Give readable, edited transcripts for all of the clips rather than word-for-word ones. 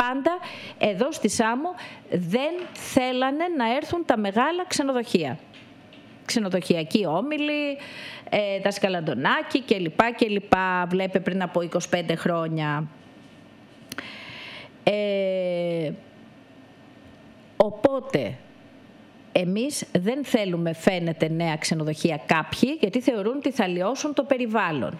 πάντα εδώ στη Σάμο δεν θέλανε να έρθουν τα μεγάλα ξενοδοχεία. Ξενοδοχειακοί όμιλοι, Δασκαλαντονάκη κλπ. Βλέπε πριν από 25 χρόνια. Οπότε εμείς δεν θέλουμε, φαίνεται, νέα ξενοδοχεία κάποιοι, γιατί θεωρούν ότι θα λιώσουν το περιβάλλον.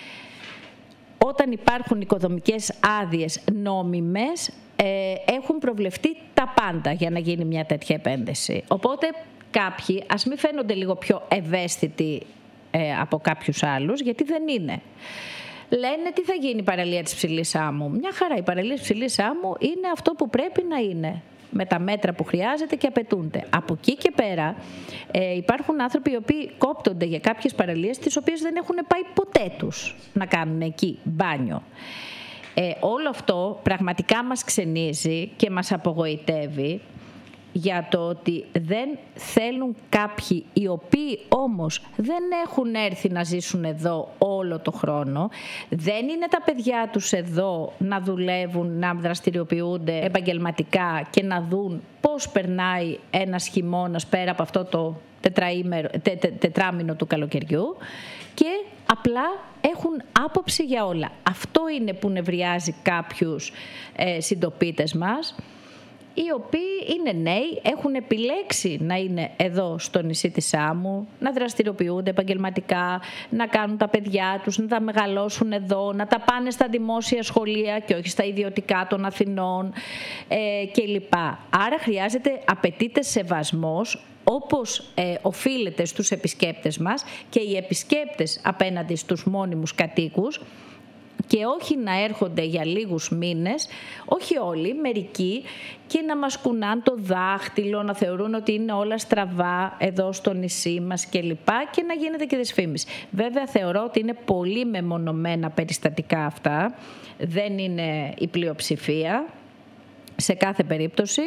Όταν υπάρχουν οικοδομικές άδειες νόμιμες, έχουν προβλεφτεί τα πάντα για να γίνει μια τέτοια επένδυση. Οπότε κάποιοι ας μην φαίνονται λίγο πιο ευαίσθητοι από κάποιους άλλους, γιατί δεν είναι. Λένε τι θα γίνει η παραλία της Ψηλής Σάμου. Μια χαρά, η παραλία της Ψηλής Σάμου είναι αυτό που πρέπει να είναι, με τα μέτρα που χρειάζεται και απαιτούνται. Από εκεί και πέρα υπάρχουν άνθρωποι οι οποίοι κόπτονται για κάποιες παραλίες τις οποίες δεν έχουν πάει ποτέ τους να κάνουν εκεί μπάνιο. Όλο αυτό πραγματικά μας ξενίζει και μας απογοητεύει, για το ότι δεν θέλουν κάποιοι, οι οποίοι όμως δεν έχουν έρθει να ζήσουν εδώ όλο το χρόνο, δεν είναι τα παιδιά τους εδώ να δουλεύουν, να δραστηριοποιούνται επαγγελματικά και να δουν πώς περνάει ένας χειμώνας πέρα από αυτό το τετράμινο του καλοκαιριού, και απλά έχουν άποψη για όλα. Αυτό είναι που νευριάζει κάποιους συντοπίτες μας, οι οποίοι είναι νέοι, έχουν επιλέξει να είναι εδώ στο νησί της Σάμου, να δραστηριοποιούνται επαγγελματικά, να κάνουν τα παιδιά τους, να τα μεγαλώσουν εδώ, να τα πάνε στα δημόσια σχολεία και όχι στα ιδιωτικά των Αθηνών κλπ. Άρα απαιτείται σεβασμός, όπως οφείλεται στους επισκέπτες μας, και οι επισκέπτες απέναντι στους μόνιμους κατοίκους, και όχι να έρχονται για λίγους μήνες, όχι όλοι, μερικοί, και να μας κουνάν το δάχτυλο, να θεωρούν ότι είναι όλα στραβά εδώ στο νησί μας κλπ. Και να γίνεται και δυσφήμιση. Βέβαια θεωρώ ότι είναι πολύ μεμονωμένα περιστατικά αυτά, δεν είναι η πλειοψηφία σε κάθε περίπτωση.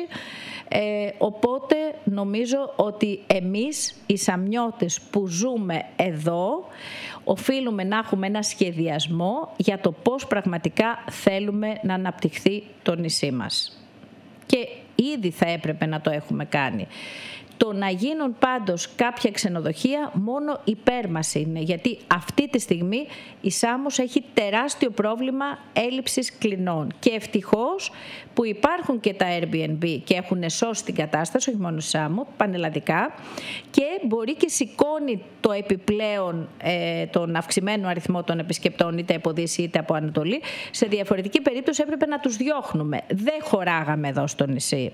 Οπότε νομίζω ότι εμείς οι Σαμιώτες που ζούμε εδώ οφείλουμε να έχουμε ένα σχεδιασμό για το πώς πραγματικά θέλουμε να αναπτυχθεί το νησί μας. Και ήδη θα έπρεπε να το έχουμε κάνει. Το να γίνουν πάντως κάποια ξενοδοχεία μόνο υπέρ μας είναι, γιατί αυτή τη στιγμή η Σάμος έχει τεράστιο πρόβλημα έλλειψης κλινών, και ευτυχώς που υπάρχουν και τα Airbnb και έχουν σώσει την κατάσταση, όχι μόνο η Σάμο, πανελλαδικά, και μπορεί και σηκώνει το επιπλέον τον αυξημένο αριθμό των επισκεπτών, είτε από Δύση είτε από Ανατολή. Σε διαφορετική περίπτωση έπρεπε να τους διώχνουμε. Δεν χωράγαμε εδώ στο νησί.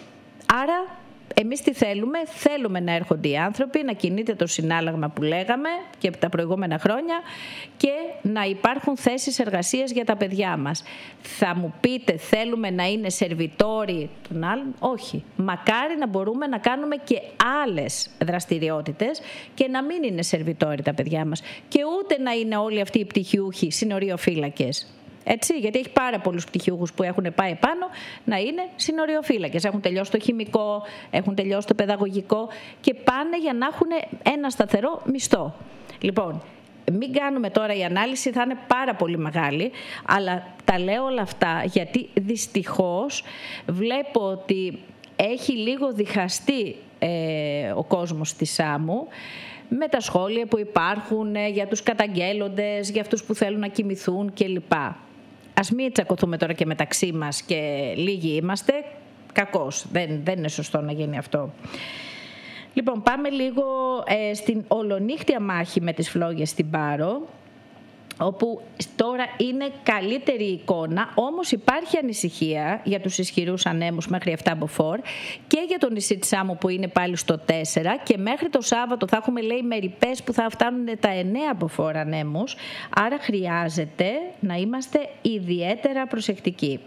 Άρα εμείς τι θέλουμε? Θέλουμε να έρχονται οι άνθρωποι, να κινείται το συνάλλαγμα που λέγαμε και τα προηγούμενα χρόνια, και να υπάρχουν θέσεις εργασίας για τα παιδιά μας. Θα μου πείτε, θέλουμε να είναι σερβιτόροι των άλλων? Όχι. Μακάρι να μπορούμε να κάνουμε και άλλες δραστηριότητες και να μην είναι σερβιτόροι τα παιδιά μας. Και ούτε να είναι όλοι αυτοί οι πτυχιούχοι συνοριοφύλακες. Έτσι, γιατί έχει πάρα πολλούς πτυχιούχους που έχουν πάει επάνω να είναι συνοριοφύλακες. Έχουν τελειώσει το χημικό, έχουν τελειώσει το παιδαγωγικό και πάνε για να έχουν ένα σταθερό μισθό. Λοιπόν, μην κάνουμε τώρα, η ανάλυση θα είναι πάρα πολύ μεγάλη, αλλά τα λέω όλα αυτά γιατί δυστυχώς βλέπω ότι έχει λίγο διχαστεί ο κόσμος της Σάμου, με τα σχόλια που υπάρχουν για τους καταγγέλλοντες, για αυτούς που θέλουν να κοιμηθούν κλπ. Ας μην τσακωθούμε τώρα και μεταξύ μας και λίγοι είμαστε. Κακώς. Δεν είναι σωστό να γίνει αυτό. Λοιπόν, πάμε λίγο στην ολονύχτια μάχη με τις φλόγες στην Πάρο, όπου τώρα είναι καλύτερη εικόνα, όμως υπάρχει ανησυχία για τους ισχυρούς ανέμους μέχρι 7 μποφόρ και για το νησί της Σάμου που είναι πάλι στο 4, και μέχρι το Σάββατο θα έχουμε, λέει, μεριπές που θα φτάνουν τα 9 μποφόρ ανέμους, άρα χρειάζεται να είμαστε ιδιαίτερα προσεκτικοί.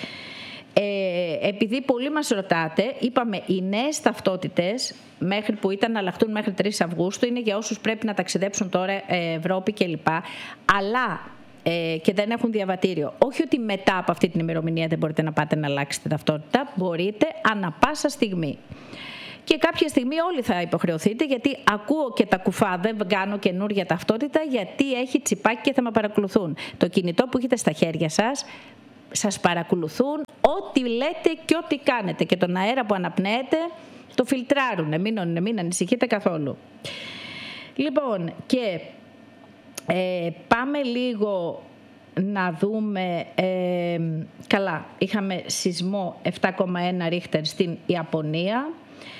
Επειδή πολλοί μας ρωτάτε, είπαμε οι νέες ταυτότητες μέχρι που ήταν να αλλάχτούν μέχρι 3 Αυγούστου είναι για όσους πρέπει να ταξιδέψουν τώρα Ευρώπη κλπ. Αλλά και δεν έχουν διαβατήριο. Όχι ότι μετά από αυτή την ημερομηνία δεν μπορείτε να πάτε να αλλάξετε ταυτότητα, μπορείτε ανα πάσα στιγμή. Και κάποια στιγμή όλοι θα υποχρεωθείτε, γιατί ακούω και τα κουφά, δεν κάνω καινούργια ταυτότητα, γιατί έχει τσιπάκι και θα με παρακολουθούν. Το κινητό που έχετε στα χέρια σας παρακολουθούν ό,τι λέτε και ό,τι κάνετε. Και τον αέρα που αναπνέετε το φιλτράρουνε, μην ανησυχείτε καθόλου. Λοιπόν, και πάμε λίγο να δούμε, καλά, είχαμε σεισμό 7,1 ρίχτερ στην Ιαπωνία.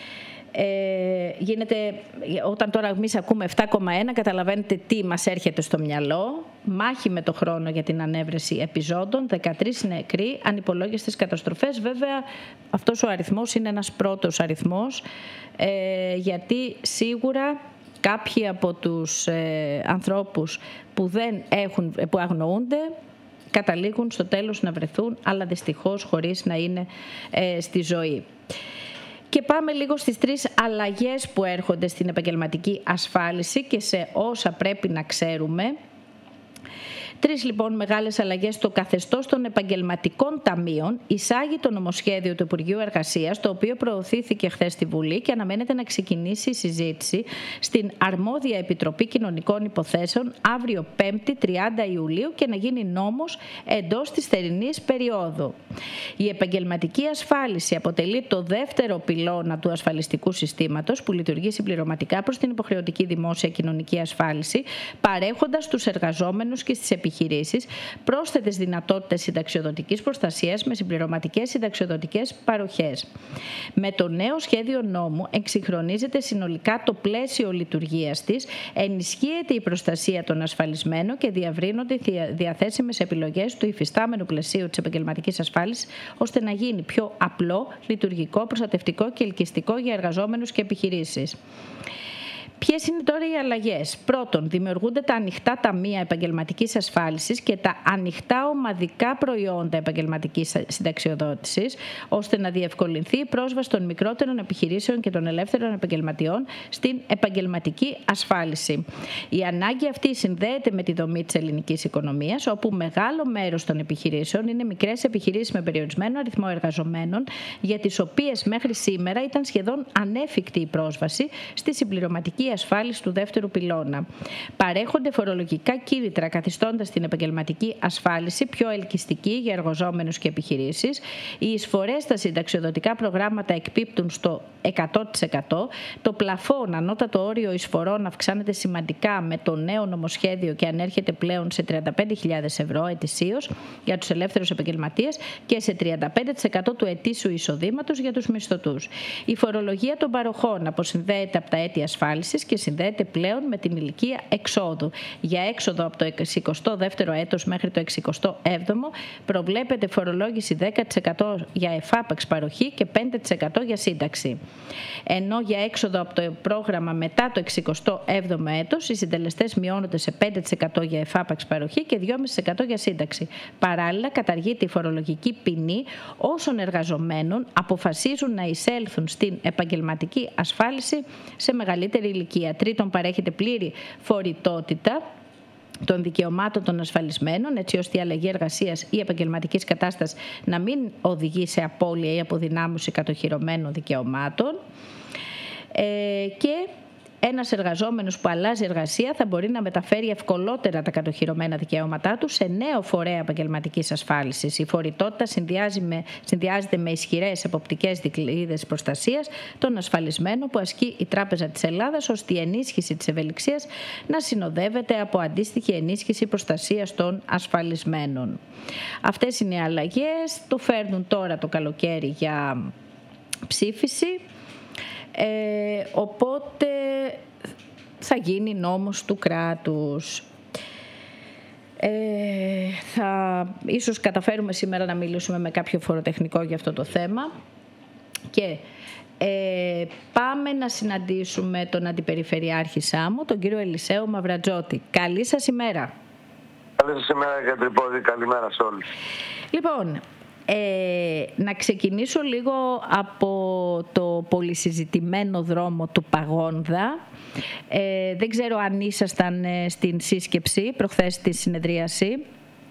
Όταν τώρα εμείς ακούμε 7,1, καταλαβαίνετε τι μας έρχεται στο μυαλό. Μάχη με το χρόνο για την ανέβρεση επιζώντων, 13 νεκροί, ανυπολόγιστες καταστροφές. Βέβαια αυτός ο αριθμός είναι ένας πρώτος αριθμός, γιατί σίγουρα κάποιοι από τους ανθρώπους που αγνοούνται καταλήγουν στο τέλος να βρεθούν, αλλά δυστυχώς χωρίς να είναι στη ζωή. Και πάμε λίγο στις 3 αλλαγές που έρχονται στην επαγγελματική ασφάλιση και σε όσα πρέπει να ξέρουμε. 3 λοιπόν μεγάλες αλλαγές στο καθεστώς των επαγγελματικών ταμείων. Εισάγει το νομοσχέδιο του Υπουργείου Εργασίας, το οποίο προωθήθηκε χθες στη Βουλή και αναμένεται να ξεκινήσει η συζήτηση στην αρμόδια Επιτροπή Κοινωνικών Υποθέσεων αύριο 5η 30 Ιουλίου και να γίνει νόμος εντός της θερινής περίοδου. Η επαγγελματική ασφάλιση αποτελεί το δεύτερο πυλώνα του ασφαλιστικού συστήματος που λειτουργεί συμπληρωματικά προς την υποχρεωτική δημόσια κοινωνική ασφάλιση, παρέχοντας στους εργαζόμενους και στις επιχειρήσεις πρόσθετες δυνατότητες συνταξιοδοτικής προστασίας με συμπληρωματικές συνταξιοδοτικές παροχές. Με το νέο σχέδιο νόμου εξυγχρονίζεται συνολικά το πλαίσιο λειτουργίας της, ενισχύεται η προστασία των ασφαλισμένων και διαβρύνονται οι διαθέσιμες επιλογές του υφιστάμενου πλαισίου της επαγγελματικής ασφάλισης, ώστε να γίνει πιο απλό, λειτουργικό, προστατευτικό και ελκυστικό για εργαζόμενους και επιχειρήσεις. Ποιες είναι τώρα οι αλλαγές? Πρώτον, δημιουργούνται τα ανοιχτά ταμεία επαγγελματικής ασφάλισης και τα ανοιχτά ομαδικά προϊόντα επαγγελματικής συνταξιοδότησης, ώστε να διευκολυνθεί η πρόσβαση των μικρότερων επιχειρήσεων και των ελεύθερων επαγγελματιών στην επαγγελματική ασφάλιση. Η ανάγκη αυτή συνδέεται με τη δομή της ελληνικής οικονομίας, όπου μεγάλο μέρος των επιχειρήσεων είναι μικρές επιχειρήσεις με περιορισμένο αριθμό εργαζομένων, για τις οποίες μέχρι σήμερα ήταν σχεδόν ανέφικτη η πρόσβαση στη συμπληρωματική ασφάλιση του δεύτερου πυλώνα. Παρέχονται φορολογικά κίνητρα, καθιστώντας την επαγγελματική ασφάλιση πιο ελκυστική για εργαζόμενους και επιχειρήσεις. Οι εισφορές στα συνταξιοδοτικά προγράμματα εκπίπτουν στο 100%. Το πλαφόν, ανώτατο όριο εισφορών, αυξάνεται σημαντικά με το νέο νομοσχέδιο και ανέρχεται πλέον σε 35.000 ευρώ ετησίως για τους ελεύθερους επαγγελματίες και σε 35% του ετήσιου εισοδήματος για τους μισθωτούς. Η φορολογία των παροχών αποσυνδέεται από τα έτη ασφάλισης και συνδέεται πλέον με την ηλικία εξόδου. Για έξοδο από το 62ο έτος μέχρι το 67ο προβλέπεται φορολόγηση 10% για εφάπαξ παροχή και 5% για σύνταξη. Ενώ για έξοδο από το πρόγραμμα μετά το 67ο έτος οι συντελεστές μειώνονται σε 5% για εφάπαξ παροχή και 2,5% για σύνταξη. Παράλληλα, καταργείται η φορολογική ποινή όσων εργαζομένων αποφασίζουν να εισέλθουν στην επαγγελματική ασφάλιση σε μεγαλύτερη ηλικία. Τρίτον, παρέχεται πλήρη φορητότητα των δικαιωμάτων των ασφαλισμένων, έτσι ώστε η αλλαγή εργασίας ή επαγγελματικής κατάστασης να μην οδηγεί σε απώλεια ή αποδυνάμωση κατοχυρωμένων δικαιωμάτων. Και ένας εργαζόμενος που αλλάζει εργασία θα μπορεί να μεταφέρει ευκολότερα τα κατοχυρωμένα δικαιώματά του σε νέο φορέα επαγγελματικής ασφάλισης. Η φορητότητα συνδυάζεται με ισχυρές εποπτικές δικλείδες προστασίας των ασφαλισμένων που ασκεί η Τράπεζα της Ελλάδας, ώστε η ενίσχυση της ευελιξίας να συνοδεύεται από αντίστοιχη ενίσχυση προστασίας των ασφαλισμένων. Αυτές είναι οι αλλαγές. Το φέρνουν τώρα το καλοκαίρι για ψήφιση. Οπότε θα γίνει νόμος του κράτους. Ίσως καταφέρουμε σήμερα να μιλήσουμε με κάποιο φοροτεχνικό για αυτό το θέμα. Και πάμε να συναντήσουμε τον Αντιπεριφερειάρχη Σάμου, τον κύριο Ελισαίο Μαυρατζώτη. Καλή σας ημέρα. Καλή σας ημέρα, κύριε Τρυπώδη. Καλημέρα σε όλους. Λοιπόν, να ξεκινήσω λίγο από το πολυσυζητημένο δρόμο του Παγόνδα. Δεν ξέρω αν ήσασταν στην σύσκεψη προχθές στη συνεδρίαση.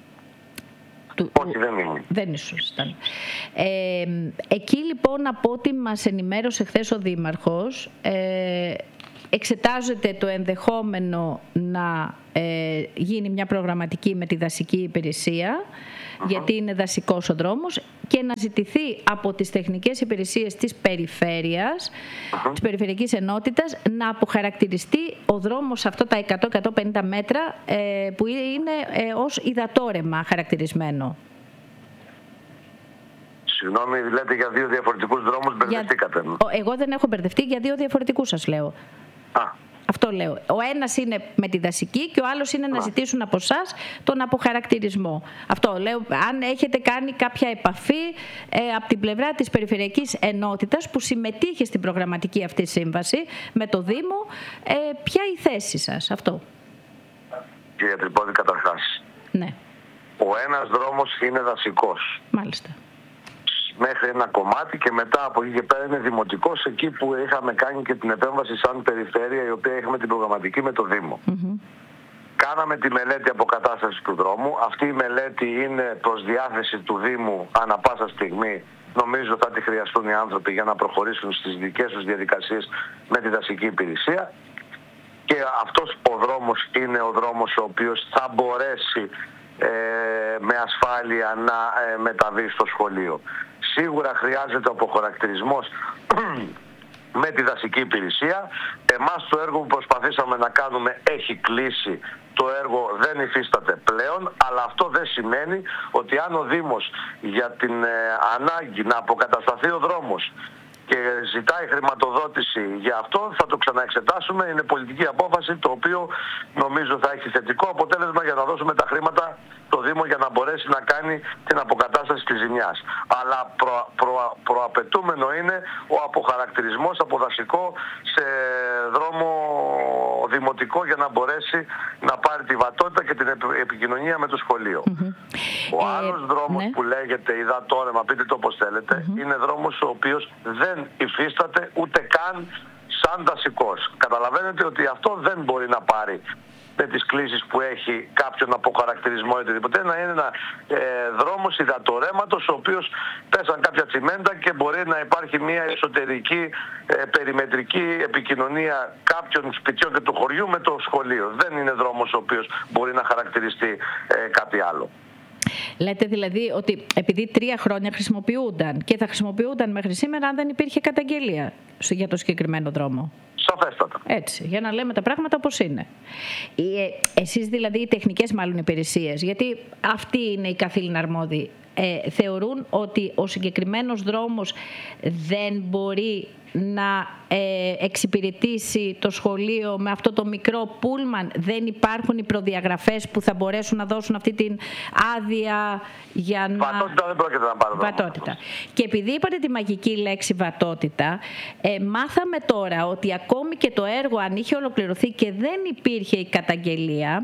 Όχι, δεν ήμουν. Δεν ήσασταν. Εκεί λοιπόν, από ό,τι μας ενημέρωσε χθες ο Δήμαρχος, εξετάζεται το ενδεχόμενο να γίνει μια προγραμματική με τη δασική υπηρεσία γιατί είναι δασικός ο δρόμος, και να ζητηθεί από τις τεχνικές υπηρεσίες της περιφέρειας, της περιφερειακής ενότητας, να αποχαρακτηριστεί ο δρόμος αυτά τα 100-150 μέτρα που είναι ως υδατόρεμα χαρακτηρισμένο. Συγγνώμη, λέτε για δύο διαφορετικούς δρόμους, μπερδευτήκατε. Εγώ δεν έχω μπερδευτεί, για δύο διαφορετικούς σας λέω. Αυτό λέω. Ο ένας είναι με τη δασική και ο άλλος είναι να ζητήσουν από εσάς τον αποχαρακτηρισμό. Αυτό λέω. Αν έχετε κάνει κάποια επαφή από την πλευρά της Περιφερειακής Ενότητας που συμμετείχε στην προγραμματική αυτή σύμβαση με το Δήμο, ποια η θέση σας? Αυτό. Κύριε Τρυπώδη, καταρχάς. Ναι. Ο ένας δρόμος είναι δασικός. Μάλιστα. Μέχρι ένα κομμάτι, και μετά από εκεί και πέρα είναι δημοτικός, εκεί που είχαμε κάνει και την επέμβαση σαν περιφέρεια, η οποία είχαμε την προγραμματική με το Δήμο. Κάναμε τη μελέτη αποκατάστασης του δρόμου. Αυτή η μελέτη είναι προς διάθεση του Δήμου ανά πάσα στιγμή. Νομίζω θα τη χρειαστούν οι άνθρωποι για να προχωρήσουν στις δικές τους διαδικασίες με τη δασική υπηρεσία. Και αυτός ο δρόμος είναι ο δρόμος ο οποίος θα μπορέσει με ασφάλεια να μεταβεί στο σχολείο. Σίγουρα χρειάζεται αποχαρακτηρισμός με τη δασική υπηρεσία. Εμάς το έργο που προσπαθήσαμε να κάνουμε έχει κλείσει. Το έργο δεν υφίσταται πλέον, αλλά αυτό δεν σημαίνει ότι αν ο Δήμος για την ανάγκη να αποκατασταθεί ο δρόμος και ζητάει χρηματοδότηση για αυτό, θα το ξαναεξετάσουμε. Είναι πολιτική απόφαση, το οποίο νομίζω θα έχει θετικό αποτέλεσμα για να δώσουμε τα χρήματα στο Δήμο για να μπορέσει να κάνει την αποκατάσταση της ζημιάς. Αλλά προαπαιτούμενο είναι ο αποχαρακτηρισμός από δασικό σε δρόμο δημοτικό για να μπορέσει να πάρει τη βατότητα και την επικοινωνία με το σχολείο. Ο άλλος δρόμος που λέγεται υδατόρεμα, πείτε το όπως θέλετε, είναι δρόμος ο οποίος δεν υφίσταται ούτε καν σαν δασικός. Καταλαβαίνετε ότι αυτό δεν μπορεί να πάρει με τις κλήσεις που έχει κάποιον αποχαρακτηρισμό ή οτιδήποτε. Να είναι ένα δρόμος υδατορέματος, ο οποίος πέσαν κάποια τσιμέντα και μπορεί να υπάρχει μια εσωτερική περιμετρική επικοινωνία κάποιων σπιτιών και του χωριού με το σχολείο. Δεν είναι δρόμος ο οποίος μπορεί να χαρακτηριστεί κάτι άλλο. Λέτε δηλαδή ότι επειδή 3 χρόνια χρησιμοποιούνταν και θα χρησιμοποιούνταν μέχρι σήμερα αν δεν υπήρχε καταγγελία για το συγκεκριμένο δρόμο. Σαφέστατα. Έτσι, για να λέμε τα πράγματα όπως είναι. Εσείς δηλαδή, οι τεχνικές μάλλον υπηρεσίες, γιατί αυτοί είναι οι καθήλυνα αρμόδιοι, θεωρούν ότι ο συγκεκριμένος δρόμος δεν μπορεί να εξυπηρετήσει το σχολείο με αυτό το μικρό πούλμαν? Δεν υπάρχουν οι προδιαγραφές που θα μπορέσουν να δώσουν αυτή την άδεια για να... Βατότητα δεν πρόκειται να πάρω. Βατότητα. Και επειδή είπατε τη μαγική λέξη βατότητα, μάθαμε τώρα ότι ακόμη και το έργο, αν είχε ολοκληρωθεί και δεν υπήρχε η καταγγελία,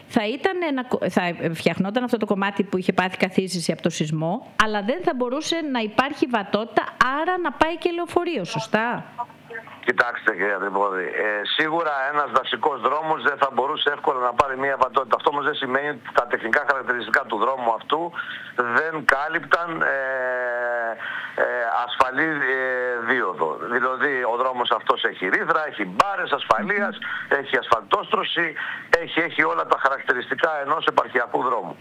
θα φτιαχνόταν αυτό το κομμάτι που είχε πάθει καθίζηση από το σεισμό, αλλά δεν θα μπορούσε να υπάρχει βατότητα, άρα να πάει και λεωφορείο, σωστά? Κοιτάξτε, κύριε Τρυπώδη, σίγουρα ένας δασικός δρόμος δεν θα μπορούσε εύκολα να πάρει μια βατότητα. Αυτό όμως δεν σημαίνει ότι τα τεχνικά χαρακτηριστικά του δρόμου αυτού δεν κάλυπταν ασφαλή δίωδο. Δηλαδή ο δρόμος αυτός έχει ρήθρα, έχει μπάρες ασφαλείας, έχει ασφαλτόστρωση, έχει όλα τα χαρακτηριστικά ενός επαρχιακού δρόμου.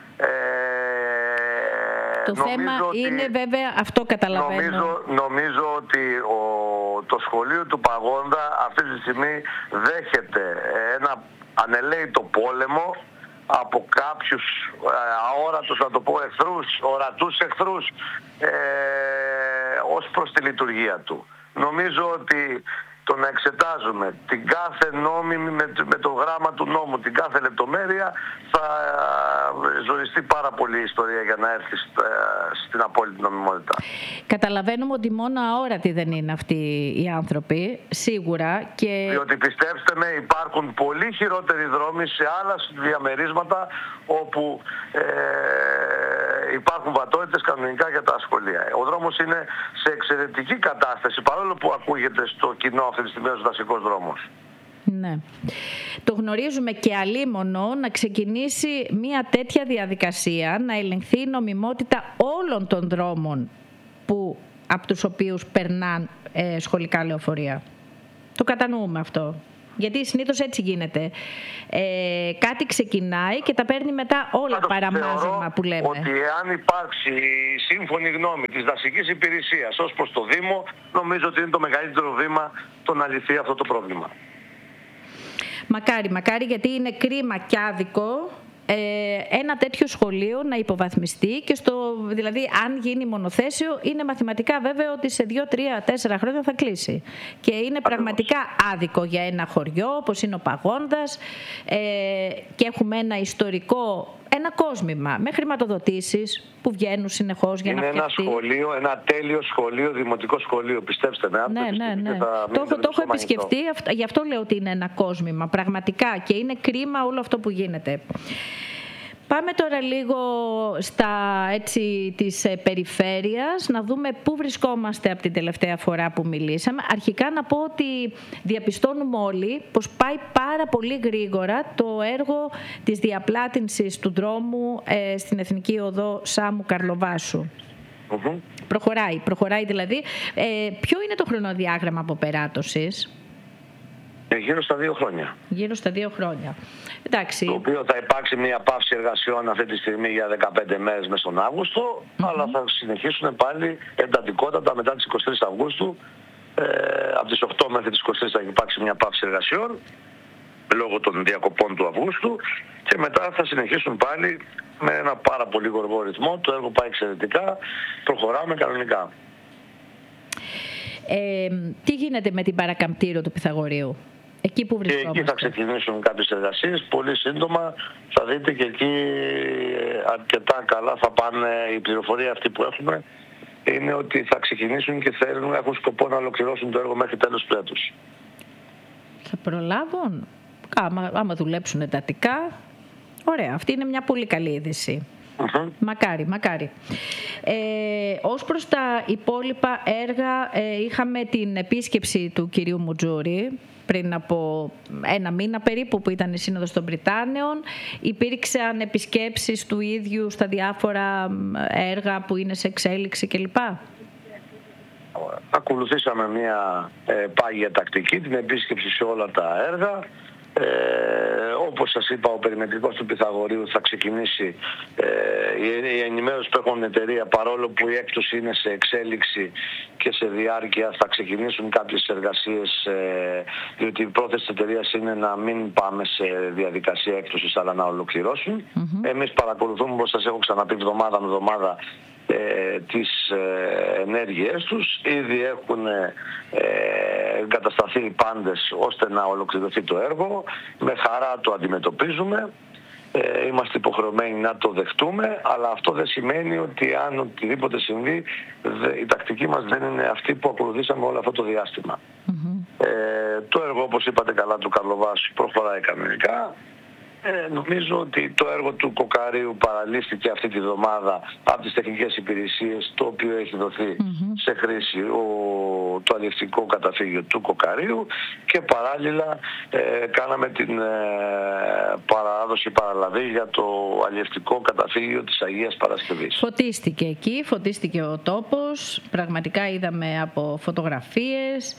Το θέμα είναι βέβαια, αυτό καταλαβαίνω. Νομίζω ότι το σχολείο του Παγόντα αυτή τη στιγμή δέχεται ένα ανελαίητο πόλεμο από κάποιους αόρατους, να το πω, ορατούς εχθρούς ως προς τη λειτουργία του. Νομίζω ότι το να εξετάζουμε την κάθε νόμιμη με το γράμμα του νόμου, την κάθε λεπτομέρεια, θα ζοριστεί πάρα πολύ η ιστορία για να έρθει στην απόλυτη νομιμότητα. Καταλαβαίνουμε ότι μόνο αόρατοι δεν είναι αυτοί οι άνθρωποι, σίγουρα. Διότι πιστέψτε με, υπάρχουν πολύ χειρότεροι δρόμοι σε άλλα διαμερίσματα όπου υπάρχουν βατότητες κανονικά για τα σχολεία. Ο δρόμος είναι σε εξαιρετική κατάσταση, παρόλο που ακούγεται στο κοινό αυτή τη στιγμή ως δασικός δρόμος. Ναι. Το γνωρίζουμε, και αλίμονο να ξεκινήσει μια τέτοια διαδικασία, να ελεγχθεί η νομιμότητα όλων των δρόμων από τους οποίους περνάνε σχολικά λεωφορεία. Το κατανοούμε αυτό. Γιατί συνήθως έτσι γίνεται. Κάτι ξεκινάει και τα παίρνει μετά όλα παραμάζωμα που λέμε. Ότι εάν υπάρξει σύμφωνη γνώμη της δασικής υπηρεσίας ως προς το Δήμο, νομίζω ότι είναι το μεγαλύτερο βήμα το να λυθεί αυτό το πρόβλημα. Μακάρι, γιατί είναι κρίμα και άδικο ένα τέτοιο σχολείο να υποβαθμιστεί και δηλαδή αν γίνει μονοθέσιο είναι μαθηματικά βέβαιο ότι σε 2, 3, 4 χρόνια θα κλείσει. Και είναι πραγματικά άδικο για ένα χωριό όπως είναι ο Παγώνδας και έχουμε ένα ιστορικό, ένα κόσμημα με χρηματοδοτήσεις που βγαίνουν συνεχώς για να φτιαχτεί. Είναι ένα σχολείο, ένα τέλειο σχολείο, δημοτικό σχολείο, πιστέψτε με. Ναι. Το έχω επισκεφτεί, γι' αυτό λέω ότι είναι ένα κόσμημα, πραγματικά, και είναι κρίμα όλο αυτό που γίνεται. Πάμε τώρα λίγο της περιφέρειας, να δούμε πού βρισκόμαστε από την τελευταία φορά που μιλήσαμε. Αρχικά να πω ότι διαπιστώνουμε όλοι πως πάει πάρα πολύ γρήγορα το έργο της διαπλάτηνσης του δρόμου στην Εθνική Οδό Σάμου Καρλοβάσου. Προχωράει δηλαδή. Ποιο είναι το χρονοδιάγραμμα αποπεράτωσης? Γύρω στα 2 χρόνια. Γύρω στα 2 χρόνια. Εντάξει. Το οποίο θα υπάρξει μια παύση εργασιών αυτή τη στιγμή για 15 μέρες μέσα στον Αύγουστο, αλλά θα συνεχίσουν πάλι εντατικότατα μετά τις 23 Αυγούστου. Από τις 8 μέχρι τις 23 θα υπάρξει μια παύση εργασιών λόγω των διακοπών του Αυγούστου και μετά θα συνεχίσουν πάλι με ένα πάρα πολύ γοργό ρυθμό. Το έργο πάει εξαιρετικά, προχωράμε κανονικά. Τι γίνεται με την παρακαμπτήριο του Πυθαγορείου? Εκεί που βρισκόμαστε. Και εκεί θα ξεκινήσουν κάποιες εργασίες. Πολύ σύντομα θα δείτε και εκεί αρκετά καλά θα πάνε. Η πληροφορία αυτή που έχουμε είναι ότι θα ξεκινήσουν και έχουν σκοπό να ολοκληρώσουν το έργο μέχρι τέλος του έτους. Θα προλάβουν? Άμα δουλέψουν εντατικά. Ωραία, αυτή είναι μια πολύ καλή είδηση. Μακάρι. Ως προς τα υπόλοιπα έργα, είχαμε την επίσκεψη του κυρίου Μουτζούρη πριν από 1 μήνα περίπου, που ήταν η Σύνοδος των Πριτάνεων. Υπήρξαν επισκέψεις του ίδιου στα διάφορα έργα που είναι σε εξέλιξη κλπ. Ακολουθήσαμε μια πάγια τακτική, την επίσκεψη σε όλα τα έργα. Όπως σας είπα, ο περιμετρικός του Πυθαγορείου θα ξεκινήσει. Η ενημέρωση που έχουν εταιρεία, παρόλο που η έκπτωση είναι σε εξέλιξη και σε διάρκεια, θα ξεκινήσουν κάποιες εργασίες, διότι η πρόθεση της εταιρείας είναι να μην πάμε σε διαδικασία έκπτωσης αλλά να ολοκληρώσουν. Εμείς παρακολουθούμε, όπως σας έχω ξαναπεί, εβδομάδα με εβδομάδα τις ενέργειές τους. Ήδη έχουν εγκατασταθεί οι πάντες ώστε να ολοκληρωθεί το έργο. Με χαρά το αντιμετωπίζουμε. Είμαστε υποχρεωμένοι να το δεχτούμε, αλλά αυτό δεν σημαίνει ότι αν οτιδήποτε συμβεί, η τακτική μας δεν είναι αυτή που ακολουθήσαμε όλο αυτό το διάστημα. Το έργο, όπως είπατε καλά, του Καρλοβάσου προχωράει κανονικά. Νομίζω ότι το έργο του Κοκαρίου παραλύστηκε αυτή τη βδομάδα από τις τεχνικές υπηρεσίες, το οποίο έχει δοθεί σε χρήση το αλλιευτικό καταφύγιο του Κοκαρίου, και παράλληλα κάναμε την παραλαβή για το αλλιευτικό καταφύγιο της Αγίας Παρασκευής. Φωτίστηκε εκεί, φωτίστηκε ο τόπος, πραγματικά είδαμε από φωτογραφίες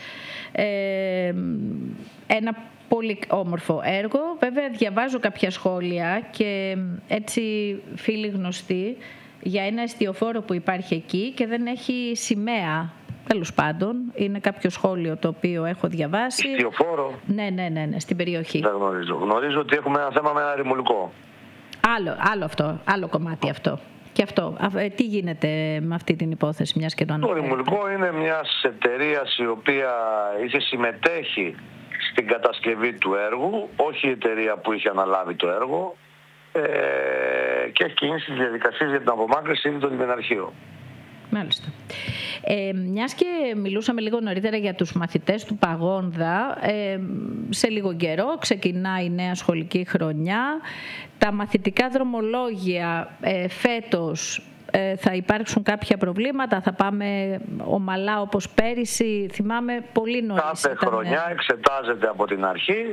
ένα πολύ όμορφο έργο. Βέβαια διαβάζω κάποια σχόλια και έτσι φίλοι γνωστοί για ένα εστιοφόρο που υπάρχει εκεί και δεν έχει σημαία. Τέλος πάντων, είναι κάποιο σχόλιο το οποίο έχω διαβάσει. Εστιοφόρο? Ναι, στην περιοχή. Δεν γνωρίζω. Γνωρίζω ότι έχουμε ένα θέμα με ένα ρημουλικό. Άλλο αυτό, άλλο κομμάτι αυτό. Και αυτό, τι γίνεται με αυτή την υπόθεση, μιας και το αναφέρω? Το ρημουλικό είναι μιας εταιρείας η οποία είχε συμμετέχει στην κατασκευή του έργου, όχι η εταιρεία που είχε αναλάβει το έργο, και έχει κινήσει τις διαδικασίες για την απομάκρυνση ήδη το λιμεναρχείο. Μάλιστα. Μιας και μιλούσαμε λίγο νωρίτερα για τους μαθητές του Παγώνδα, σε λίγο καιρό ξεκινάει η νέα σχολική χρονιά. Τα μαθητικά δρομολόγια φέτος θα υπάρξουν κάποια προβλήματα, θα πάμε ομαλά όπως πέρυσι? Θυμάμαι πολύ νωρίς. Κάθε χρονιά εξετάζεται από την αρχή.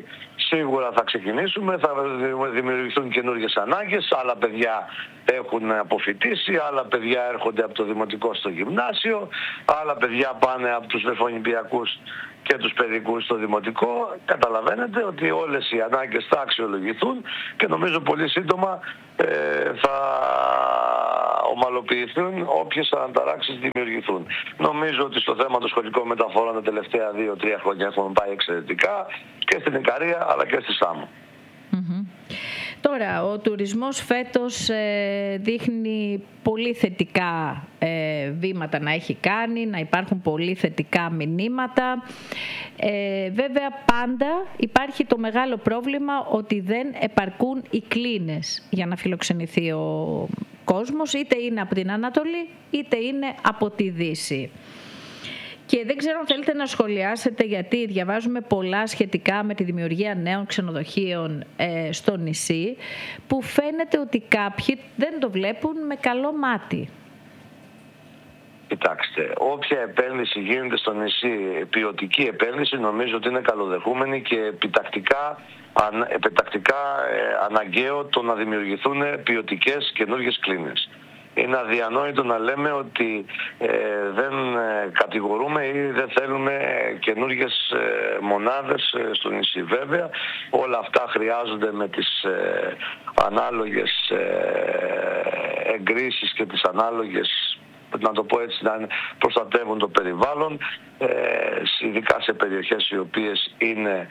Σίγουρα θα ξεκινήσουμε, θα δημιουργηθούν καινούργιες ανάγκες, άλλα παιδιά έχουν αποφοιτήσει, άλλα παιδιά έρχονται από το δημοτικό στο γυμνάσιο, άλλα παιδιά πάνε από τους μεθονιπιακούς και τους παιδικούς στο δημοτικό. Καταλαβαίνετε ότι όλες οι ανάγκες θα αξιολογηθούν και νομίζω πολύ σύντομα θα ομαλοποιηθούν όποιες αναταράξεις δημιουργηθούν. Νομίζω ότι στο θέμα των σχολικών μεταφορών τα τελευταία 2-3 χρόνια έχουμε πάει εξαιρετικά και στην Ικαρία αλλά και στη Σάμο. Τώρα, ο τουρισμός φέτος δείχνει πολύ θετικά βήματα να έχει κάνει, να υπάρχουν πολύ θετικά μηνύματα. Βέβαια, πάντα υπάρχει το μεγάλο πρόβλημα ότι δεν επαρκούν οι κλίνες για να φιλοξενηθεί ο κόσμος, είτε είναι από την Ανατολή, είτε είναι από τη Δύση. Και δεν ξέρω αν θέλετε να σχολιάσετε, γιατί διαβάζουμε πολλά σχετικά με τη δημιουργία νέων ξενοδοχείων στο νησί, που φαίνεται ότι κάποιοι δεν το βλέπουν με καλό μάτι. Κοιτάξτε, όποια επένδυση γίνεται στο νησί, ποιοτική επένδυση, νομίζω ότι είναι καλοδεχούμενη και επιτακτικά αναγκαίο το να δημιουργηθούν ποιοτικές καινούργιες κλίνες. Είναι αδιανόητο να λέμε ότι δεν κατηγορούμε ή δεν θέλουμε καινούργιες μονάδες στο νησί. Βέβαια, όλα αυτά χρειάζονται με τις ανάλογες εγκρίσεις και τις ανάλογες, να το πω έτσι, να προστατεύουν το περιβάλλον, ειδικά σε περιοχές οι οποίες είναι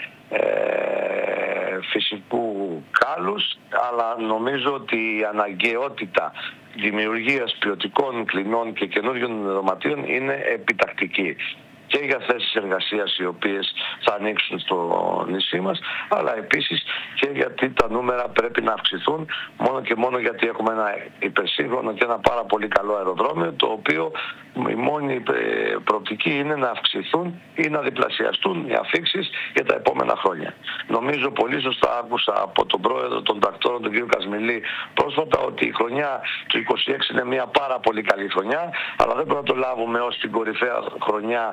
φυσικού κάλους, αλλά νομίζω ότι η αναγκαιότητα δημιουργίας ποιοτικών κλινών και καινούριων δωματίων είναι επιτακτική και για θέσεις εργασίας οι οποίες θα ανοίξουν στο νησί μας, αλλά επίσης και γιατί τα νούμερα πρέπει να αυξηθούν, μόνο και μόνο γιατί έχουμε ένα υπερσύγχρονο και ένα πάρα πολύ καλό αεροδρόμιο, το οποίο η μόνη προοπτική είναι να αυξηθούν ή να διπλασιαστούν οι αφίξεις για τα επόμενα χρόνια. Νομίζω πολύ σωστά άκουσα από τον πρόεδρο των τακτόρων, τον κύριο Κασμιλή, πρόσφατα, ότι η χρονιά του 26 είναι μια πάρα πολύ καλή χρονιά, αλλά δεν μπορούμε να το λάβουμε ως την κορυφαία χρονιά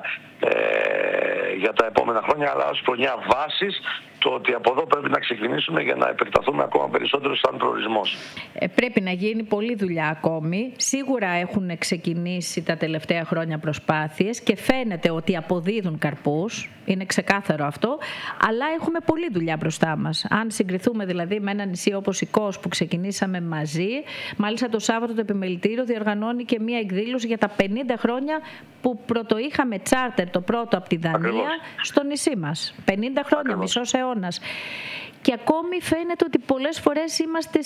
για τα επόμενα χρόνια, αλλά ως χρονιά βάσης, το ότι από εδώ πρέπει να ξεκινήσουμε για να επεκταθούμε ακόμα περισσότερο σαν προορισμός. Πρέπει να γίνει πολλή δουλειά ακόμη. Σίγουρα έχουν ξεκινήσει τα τελευταία χρόνια προσπάθειες και φαίνεται ότι αποδίδουν καρπούς. Είναι ξεκάθαρο αυτό. Αλλά έχουμε πολλή δουλειά μπροστά μας. Αν συγκριθούμε δηλαδή με ένα νησί όπως η Κος που ξεκινήσαμε μαζί, μάλιστα το Σάββατο το Επιμελητήριο διοργανώνει και μία εκδήλωση για τα 50 χρόνια που πρωτοείχαμε τσάρτερ, το πρώτο από τη Δανία, στο νησί μας. 50 χρόνια, μισός αιώνας. Και ακόμη φαίνεται ότι πολλές φορές είμαστε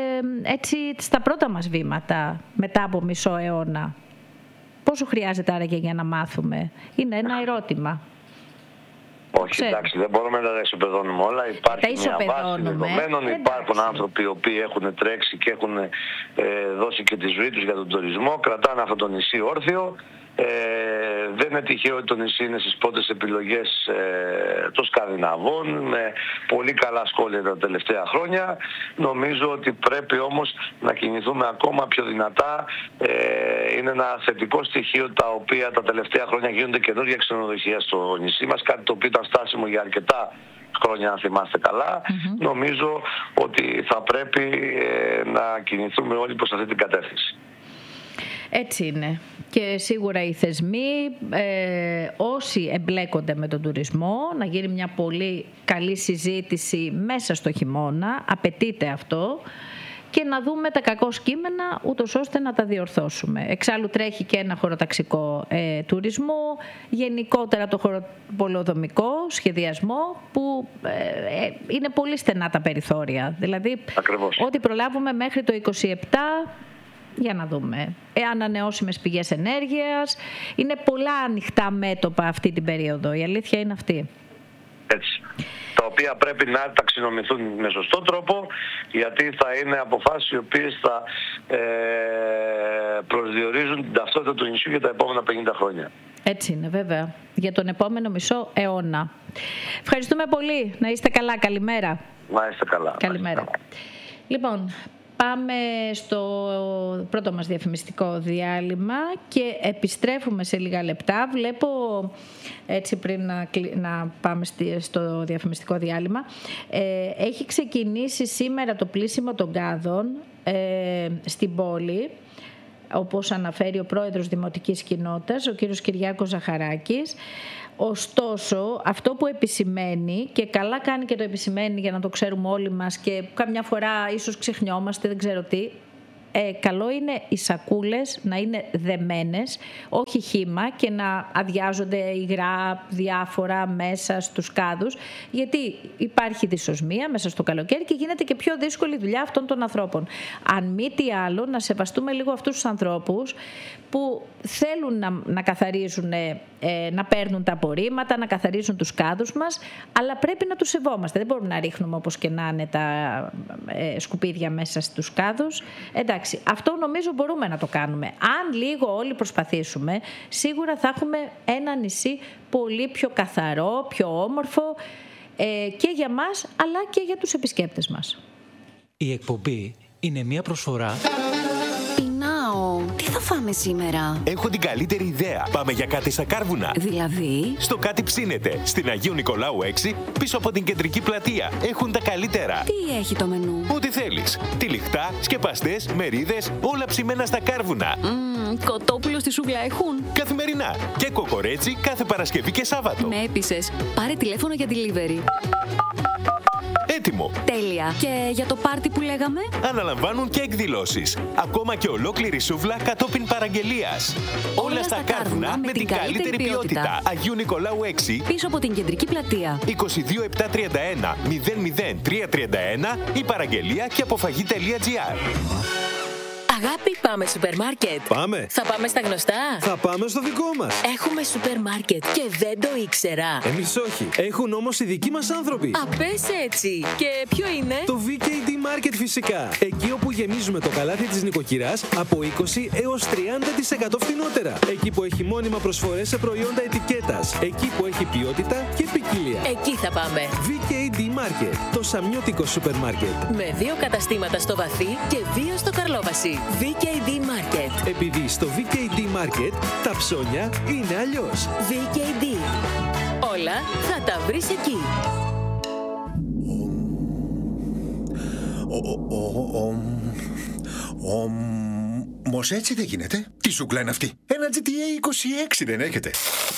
στα πρώτα μας βήματα μετά από μισό αιώνα. Πόσο χρειάζεται άραγε για να μάθουμε? Είναι ένα ερώτημα. Όχι, εντάξει, δεν μπορούμε να τα ισοπεδώνουμε όλα. Υπάρχει μια βάση δεδομένων. Υπάρχουν άνθρωποι οι οποίοι έχουν τρέξει και έχουν δώσει και τη ζωή τους για τον τουρισμό, κρατάνε αυτό το νησί όρθιο. Δεν είναι τυχαίο ότι το νησί είναι στις πρώτες επιλογές των Σκανδιναβών, με πολύ καλά σχόλια τα τελευταία χρόνια. Νομίζω ότι πρέπει όμως να κινηθούμε ακόμα πιο δυνατά. Είναι ένα θετικό στοιχείο τα οποία τα τελευταία χρόνια γίνονται καινούργια ξενοδοχεία στο νησί μας, κάτι το οποίο ήταν στάσιμο για αρκετά χρόνια, αν θυμάστε καλά. Νομίζω ότι θα πρέπει να κινηθούμε όλοι προς αυτή την κατεύθυνση. Έτσι είναι. Και σίγουρα οι θεσμοί, όσοι εμπλέκονται με τον τουρισμό, να γίνει μια πολύ καλή συζήτηση μέσα στο χειμώνα, απαιτείται αυτό, και να δούμε τα κακό κείμενα ούτως ώστε να τα διορθώσουμε. Εξάλλου τρέχει και ένα χωροταξικό τουρισμό, γενικότερα το χωροπολεοδομικό σχεδιασμό, που είναι πολύ στενά τα περιθώρια. Δηλαδή, ό,τι προλάβουμε μέχρι το 27... Για να δούμε. Ανανεώσιμες πηγές ενέργειας. Είναι πολλά ανοιχτά μέτωπα αυτή την περίοδο. Η αλήθεια είναι αυτή. Έτσι. Τα οποία πρέπει να ταξινομηθούν με σωστό τρόπο, γιατί θα είναι αποφάσεις οι οποίες θα προσδιορίζουν την ταυτότητα του νησιού για τα επόμενα 50 χρόνια. Έτσι είναι, βέβαια. Για τον επόμενο μισό αιώνα. Ευχαριστούμε πολύ. Να είστε καλά. Καλημέρα. Να είστε καλά. Καλημέρα. Λοιπόν, πάμε στο πρώτο μας διαφημιστικό διάλειμμα και επιστρέφουμε σε λίγα λεπτά. Βλέπω, έτσι πριν να πάμε στο διαφημιστικό διάλειμμα, έχει ξεκινήσει σήμερα το πλύσιμο των κάδων στην πόλη, όπως αναφέρει ο πρόεδρος Δημοτικής Κοινότητας, ο κύριος Κυριάκος Ζαχαράκης. Ωστόσο, αυτό που επισημαίνει, και καλά κάνει και το επισημαίνει για να το ξέρουμε όλοι μας και καμιά φορά ίσως ξεχνιόμαστε, δεν ξέρω τι, καλό είναι οι σακούλες να είναι δεμένες, όχι χύμα, και να αδειάζονται υγρά διάφορα μέσα στους κάδους, γιατί υπάρχει δυσοσμία μέσα στο καλοκαίρι και γίνεται και πιο δύσκολη η δουλειά αυτών των ανθρώπων. Αν μη τι άλλο, να σεβαστούμε λίγο αυτούς τους ανθρώπους που θέλουν να καθαρίζουν, να παίρνουν τα απορρίμματα, να καθαρίζουν τους κάδους μας, αλλά πρέπει να τους σεβόμαστε. Δεν μπορούμε να ρίχνουμε όπως και να είναι τα σκουπίδια μέσα στους κάδους. Εντάξει, αυτό νομίζω μπορούμε να το κάνουμε. Αν λίγο όλοι προσπαθήσουμε, σίγουρα θα έχουμε ένα νησί πολύ πιο καθαρό, πιο όμορφο, και για μας, αλλά και για τους επισκέπτες μας. Η εκπομπή είναι μια προσφορά... Τι θα φάμε σήμερα? Έχω την καλύτερη ιδέα. Πάμε για κάτι στα Κάρβουνα. Δηλαδή? Στο Κάτι Ψήνεται, στην Αγίου Νικολάου 6, πίσω από την κεντρική πλατεία. Έχουν τα καλύτερα. Τι έχει το μενού? Ό,τι θέλεις. Τυλιχτά, σκεπαστές, μερίδες, όλα ψημένα στα Κάρβουνα. Κοτόπουλο στη σούβλα έχουν? Καθημερινά. Και κοκορέτσι κάθε Παρασκευή και Σάββατο. Με έπεισες. Πάρε τηλέφωνο για delivery. Έτοιμο. Τέλεια. Και για το πάρτι που λέγαμε? Αναλαμβάνουν και εκδηλώσεις. Ακόμα και ολόκληρη σούβλα κατόπιν παραγγελίας. Όλα στα Κάρβουνα με την καλύτερη ποιότητα. Αγίου Νικολάου 6. Πίσω από την κεντρική πλατεία. 22 731 00331 ή παραγγελία και αποφαγή.gr. Αγάπη, πάμε σούπερ μάρκετ. Πάμε. Θα πάμε στα γνωστά. Θα πάμε στο δικό μας. Έχουμε σούπερ μάρκετ και δεν το ήξερα. Εμείς όχι. Έχουν όμως οι δικοί μας άνθρωποι. Α, πες έτσι. Και ποιο είναι? Το VKD Market φυσικά. Εκεί όπου γεμίζουμε το καλάθι της νοικοκυράς από 20 έως 30% φθηνότερα. Εκεί που έχει μόνιμα προσφορές σε προϊόντα ετικέτας. Εκεί που έχει ποιότητα και ποικιλία. Εκεί θα πάμε. VKD Market. Το σαμιώτικο σούπερ μάρκετ. Με 2 καταστήματα στο Βαθύ και 2 στο Καρλόβαση. VKD Market. Επειδή στο VKD Market τα ψώνια είναι αλλιώς. VKD. Όλα θα τα βρεις εκεί. Όμως έτσι δεν γίνεται. Τι σούκλα είναι αυτή? Ένα GTA 26 δεν έχετε?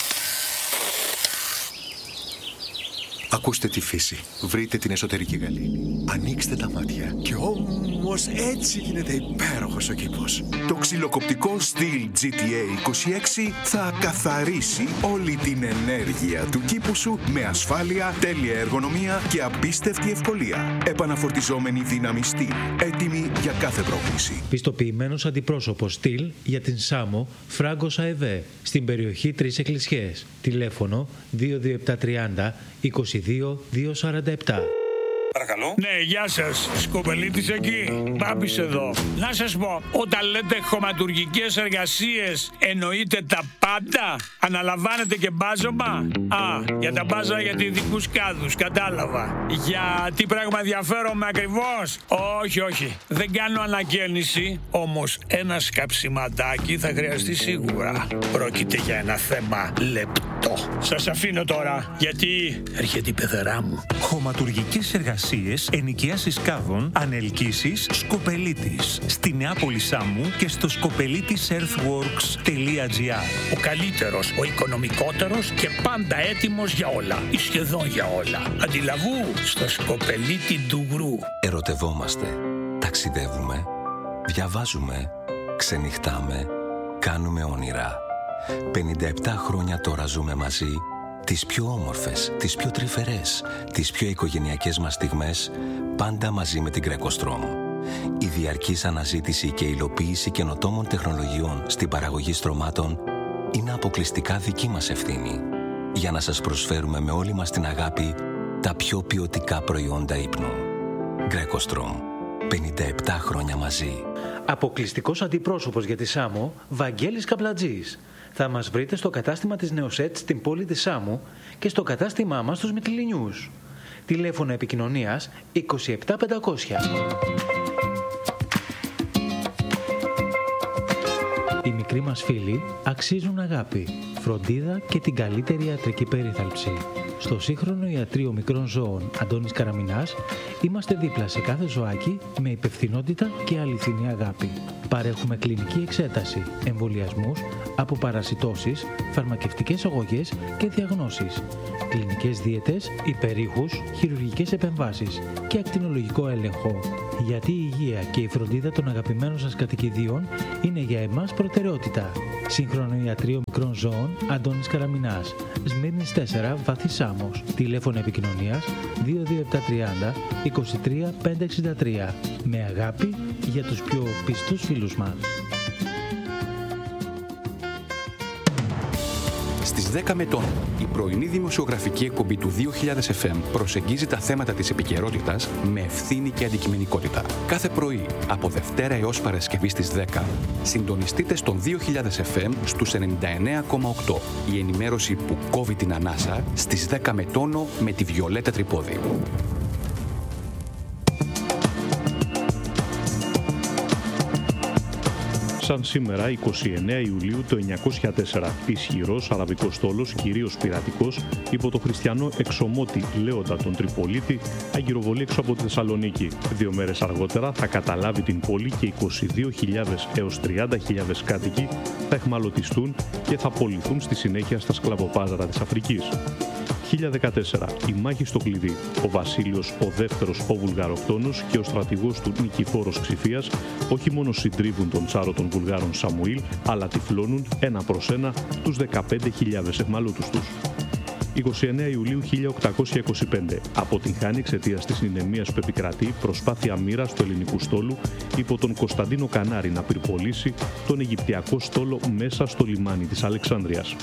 Ακούστε τη φύση. Βρείτε την εσωτερική γαλήνη. Ανοίξτε τα μάτια. Και όμως έτσι γίνεται υπέροχος ο κήπος. Το ξυλοκοπτικό στυλ GTA 26 θα καθαρίσει όλη την ενέργεια του κήπου σου με ασφάλεια, τέλεια εργονομία και απίστευτη ευκολία. Επαναφορτιζόμενη δύναμη στυλ. Έτοιμη για κάθε πρόκληση. Πιστοποιημένος αντιπρόσωπος στυλ για την Σάμο Φράγκος ΑΕΒΕ στην περιοχή 3 Εκκλησιές. Τηλέφωνο 22730 22-247. Παρακαλώ. Ναι, γεια σας. Σκοπελίτης εκεί. Μπάμπης εδώ. Να σας πω, όταν λέτε χωματουργικές εργασίες, εννοείτε τα πάντα? Αναλαμβάνετε και μπάζωμα? Για τα μπάζα για ειδικούς κάδους, κατάλαβα. Για τι πράγμα ενδιαφέρομαι ακριβώς? Όχι. Δεν κάνω ανακαίνιση, όμως ένα σκαψιματάκι θα χρειαστεί σίγουρα. Πρόκειται για ένα θέμα λεπτό. Σας αφήνω τώρα, γιατί έρχεται η πεθερά μου. Χωματουργικές εργασίες, ενοικίασης κάδων, ανελκύσεις, Σκοπελίτης. Στη Νεάπολη Σάμου και στο skopelitisearthworks.gr. Ο καλύτερος, ο οικονομικότερος και πάντα έτοιμος για όλα. Ή σχεδόν για όλα. Αντιλαβού στο Σκοπελίτη Ντουγρού. Ερωτευόμαστε, ταξιδεύουμε, διαβάζουμε, ξενυχτάμε, κάνουμε όνειρα. 57 χρόνια τώρα ζούμε μαζί. Τις πιο όμορφες, τις πιο τρυφερές, τις πιο οικογενειακές μας στιγμές, πάντα μαζί με την Greco-Strom. Η διαρκής αναζήτηση και υλοποίηση καινοτόμων τεχνολογιών στην παραγωγή στρωμάτων είναι αποκλειστικά δική μας ευθύνη, για να σας προσφέρουμε με όλη μας την αγάπη τα πιο ποιοτικά προϊόντα ύπνου. Greco-Strom. 57 χρόνια μαζί. Αποκλειστικός αντιπρόσωπος για τη Σάμο, Βαγγέλης Καπλατζής. Θα μας βρείτε στο κατάστημα της Νεοσέτ στην πόλη της Σάμου και στο κατάστημά μας στους Μυτιληνιούς. Τηλέφωνο επικοινωνίας 27500. μικροί μας φίλοι αξίζουν αγάπη, φροντίδα και την καλύτερη ιατρική περίθαλψη. Στο σύγχρονο ιατρείο μικρών ζώων Αντώνης Καραμινάς είμαστε δίπλα σε κάθε ζωάκι με υπευθυνότητα και αληθινή αγάπη. Παρέχουμε κλινική εξέταση, εμβολιασμούς, αποπαρασιτώσεις, φαρμακευτικές αγωγές και διαγνώσεις, κλινικές δίαιτες, υπερήχους, χειρουργικές επεμβάσεις και ακτινολογικό έλεγχο. Γιατί η υγεία και η φροντίδα των αγαπημένων σας κατοικιδίων είναι για εμάς προτεραιότητα. Σύγχρονο ιατρείο μικρών ζώων Αντώνης Καραμινάς, Σμύρνης 4, Βάθη Σάμος. Τηλέφωνο επικοινωνίας 22730 23 563. Με αγάπη για τους πιο πιστούς φίλους μας. Στις 10 με τον, η πρωινή δημοσιογραφική εκπομπή του 2000 FM προσεγγίζει τα θέματα της επικαιρότητας με ευθύνη και αντικειμενικότητα. Κάθε πρωί, από Δευτέρα έως Παρασκευή στις 10, συντονιστείτε στον 2000 FM στους 99,8. Η ενημέρωση που κόβει την ανάσα στις 10 με τόνο με τη Βιολέτα Τρυπόδη. Σαν σήμερα, 29 Ιουλίου το 904, ισχυρός αραβικός στόλος, κυρίως πειρατικός, υπό το χριστιανό εξομότη Λέοντα τον Τριπολίτη, αγκυροβολεί έξω από τη Θεσσαλονίκη. 2 μέρες αργότερα θα καταλάβει την πόλη και 22.000 έως 30.000 κάτοικοι θα εχμαλωτιστούν και θα πωληθούν στη συνέχεια στα σκλαβοπάζαρα της Αφρικής. 1014. Η μάχη στο κλειδί. Ο Βασίλειος ο δεύτερος ο Βουλγαροκτόνος και ο στρατηγός του Νικηφόρος Ξηφίας όχι μόνο συντρίβουν τον τσάρο των Βουλγάρων Σαμουήλ, αλλά τυφλώνουν ένα προς ένα τους 15.000 εχμαλώτους τους. 29 Ιουλίου 1825. Αποτυγχάνει εξαιτίας της νηνεμίας που επικρατεί προσπάθεια μοίρας του ελληνικού στόλου υπό τον Κωνσταντίνο Κανάρη να πυρπολίσει τον Αιγυπτιακό στόλο μέσα στο λιμάνι της Αλεξάνδρειας.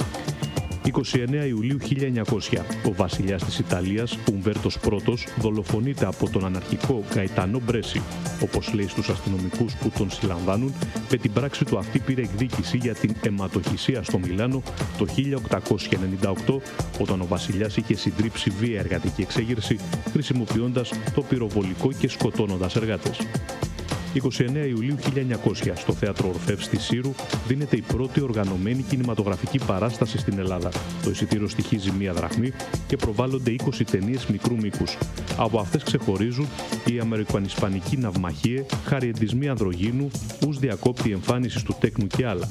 29 Ιουλίου 1900. Ο βασιλιάς της Ιταλίας, Ουμπέρτος Πρώτος, δολοφονείται από τον αναρχικό Γκαϊτανό Μπρέσι. Όπως λέει στους αστυνομικούς που τον συλλαμβάνουν, με την πράξη του αυτή πήρε εκδίκηση για την αιματοχυσία στο Μιλάνο το 1898, όταν ο βασιλιάς είχε συντρίψει βία εργατική εξέγερση, χρησιμοποιώντας το πυροβολικό και σκοτώνοντας εργάτες. 29 Ιουλίου 1900, στο Θέατρο Ορφεύ στη Σύρου, δίνεται η πρώτη οργανωμένη κινηματογραφική παράσταση στην Ελλάδα. Το εισιτήριο στοιχίζει 1 δραχμή και προβάλλονται 20 ταινίες μικρού μήκους. Από αυτές ξεχωρίζουν η Αμερικανισπανική Ναυμαχίε, Χαριεντισμοί Ανδρογίνου, Ους διακόπτη εμφάνισης του τέκνου και άλλα.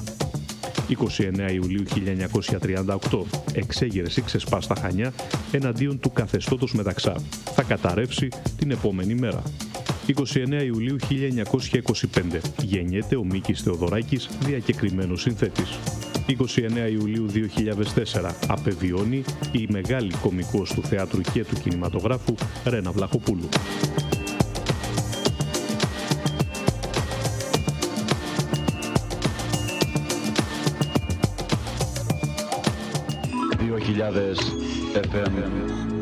29 Ιουλίου 1938. Εξέγερση ξεσπά στα Χανιά εναντίον του καθεστώτος Μεταξά. Θα καταρρεύσει την επόμενη μέρα. 29 Ιουλίου 1925. Γεννιέται ο Μίκης Θεοδωράκης, διακεκριμένος συνθέτης. 29 Ιουλίου 2004. Απεβιώνει η μεγάλη κωμικός του θεάτρου και του κινηματογράφου Ρένα Βλαχοπούλου. 2000 FM.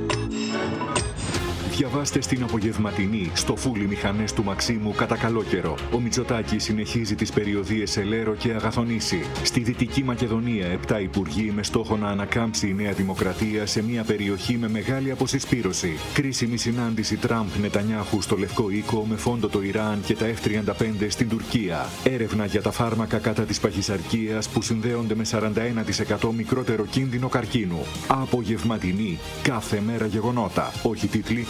Διαβάστε στην απογευματινή στο φούλι μηχανές του Μαξίμου κατά καλό καιρό. Ο Μητσοτάκης συνεχίζει τις περιοδίες σε Λέρο και Αγαθονήσι. Στη Δυτική Μακεδονία, 7 υπουργοί με στόχο να ανακάμψει η Νέα Δημοκρατία σε μια περιοχή με μεγάλη αποσυσπήρωση. Κρίσιμη συνάντηση Τραμπ-Νετανιάχου στο Λευκό Οίκο με φόντο το Ιράν και τα F-35 στην Τουρκία. Έρευνα για τα φάρμακα κατά της παχυσαρκίας που συνδέονται με 41% μικρότερο κίνδυνο καρκίνου. Απογευματινή, κάθε μέρα γεγονότα. Όχι τίτλοι.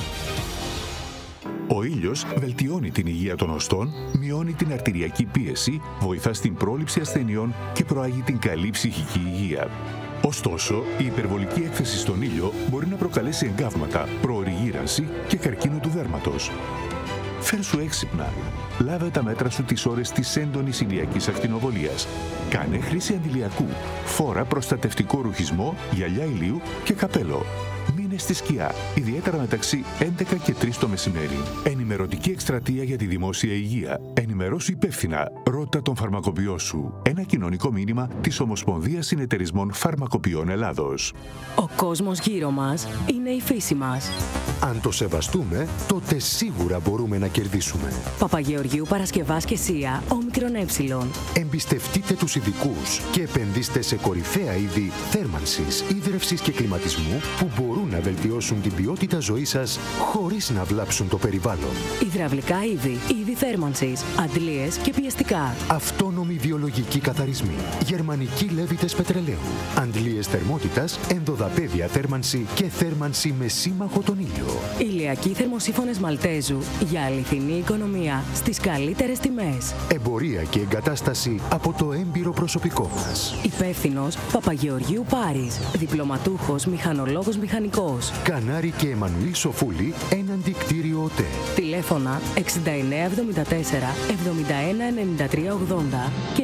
Ο ήλιος βελτιώνει την υγεία των οστών, μειώνει την αρτηριακή πίεση, βοηθά στην πρόληψη ασθενειών και προάγει την καλή ψυχική υγεία. Ωστόσο, η υπερβολική έκθεση στον ήλιο μπορεί να προκαλέσει εγκάβματα, προωρή γύρανση και καρκίνο του δέρματος. Φέρσου έξυπνα. Λάβε τα μέτρα σου τις ώρες της έντονης ηλιακής ακτινοβολίας. Κάνε χρήση αντιλιακού. Φόρα προστατευτικό ρουχισμό, γυαλιά ηλίου και καπέλο. Μείνε στη σκιά, ιδιαίτερα μεταξύ 11 και 3 το μεσημέρι. Ενημερωτική εκστρατεία για τη δημόσια υγεία. Ενημερώσου υπεύθυνα. Ρώτα τον φαρμακοποιό σου. Ένα κοινωνικό μήνυμα της Ομοσπονδίας Συνεταιρισμών Φαρμακοποιών Ελλάδος. Ο κόσμος γύρω μας είναι η φύση μας. Αν το σεβαστούμε, τότε σίγουρα μπορούμε να κερδίσουμε. Παπαγεωργίου Παρασκευάς και Σία, όμικρον ε. Εμπιστευτείτε τους ειδικούς και επενδύστε σε κορυφαία είδη θέρμανσης, ίδρευσης και κλιματισμού που μπορούν να βελτιώσουν την ποιότητα ζωής σας χωρίς να βλάψουν το περιβάλλον. Υδραυλικά είδη, είδη θέρμανσης, αντλίες και πιεστικά. Αυτόνομοι βιολογικοί καθαρισμοί. Γερμανικοί λέβητες πετρελαίου. Αντλίες θερμότητας, ενδοδαπέδια θέρμανση και θέρμανση με σύμμαχο τον ήλιο. Ηλιακοί θερμοσύφωνες Μαλτέζου για αληθινή οικονομία στις καλύτερες τιμές. Εμπορία και εγκατάσταση από το έμπειρο προσωπικό μας. Υπεύθυνος Παπαγεωργίου Πάρης. Διπλωματούχος μηχανολόγος μηχανικός. Κανάρη και Εμμανουήλ Σοφούλη, έναντι κτίριο ΟΤΕ. Τηλέφωνα 6974 719380 και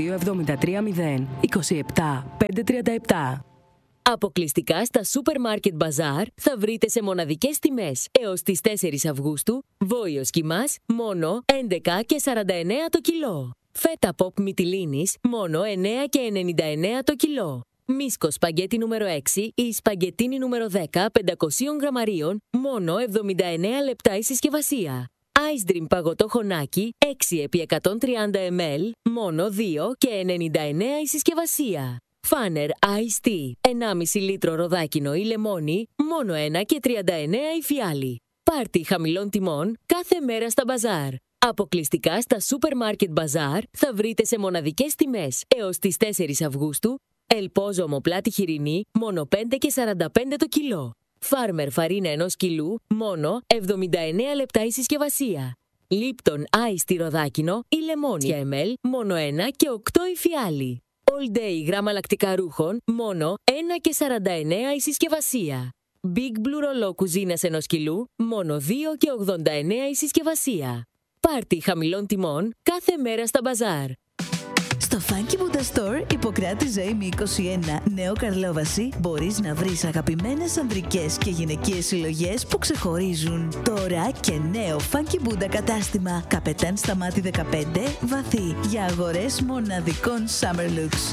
2273 027 537. Αποκλειστικά στα Supermarket Bazaar θα βρείτε σε μοναδικές τιμές έως τις 4 Αυγούστου βόηος κιμάς μόνο 11 και 49 το κιλό. Φέτα pop μυτιλίνης μόνο 9 και 99 το κιλό. Μίσκο σπαγκέτι νούμερο 6 ή σπαγκετίνι νούμερο 10 500 γραμμαρίων μόνο 79 λεπτά η συσκευασία. Ice Dream παγωτό χωνάκι 6 επί 130 ml μόνο 2 και 99 η συσκευασία. Φάνερ Ice Tea 1,5 λίτρο ροδάκινο ή λεμόνι μόνο 1 και 39 η φιάλη. Πάρτι χαμηλών τιμών κάθε μέρα στα μπαζάρ. Αποκλειστικά στα Supermarket Bazaar θα βρείτε σε μοναδικές τιμές έως τις 4 Αυγούστου ελπόζο ομοπλάτη χοιρινή μόνο 5 και 45 το κιλό. Φάρμερ φαρίνα 1 κιλού μόνο 79 λεπτά η συσκευασία. Λίπτον Ice Tea ροδάκινο ή λεμόνι ml μόνο 1 και 8 η φιάλη. All Day γράμμα λακτικά ρούχων μόνο 1 και 49 η συσκευασία. Big Blue ρολό κουζίνας 1 κιλού μόνο 2 και 89 η συσκευασία. Πάρτι χαμηλών τιμών κάθε μέρα στα μπαζάρ. Στο Funky Buddha Store, Ιπποκράτη Ζωήμη 21, Νέο Καρλόβαση, μπορείς να βρεις αγαπημένες ανδρικές και γυναικείες συλλογές που ξεχωρίζουν. Τώρα και νέο Funky Buddha κατάστημα, Καπετάν Σταμάτη 15, βαθύ, για αγορές μοναδικών summer looks.